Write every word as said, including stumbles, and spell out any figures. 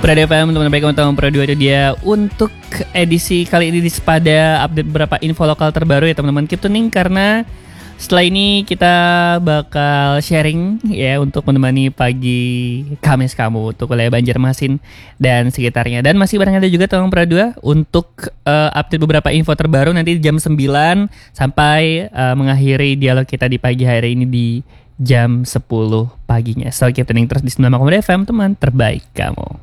Prada F M, teman-teman baik teman-teman Prada dua itu dia untuk edisi kali ini di Sepada update beberapa info lokal terbaru ya teman-teman. Keep tuning karena setelah ini kita bakal sharing ya untuk menemani pagi Kamis kamu untuk wilayah Banjarmasin dan sekitarnya. Dan masih bareng ada juga teman Prada dua untuk uh, update beberapa info terbaru nanti jam sembilan sampai uh, mengakhiri dialog kita di pagi hari ini di jam sepuluh paginya. So keep tuning terus di sembilan koma dua F M teman terbaik kamu.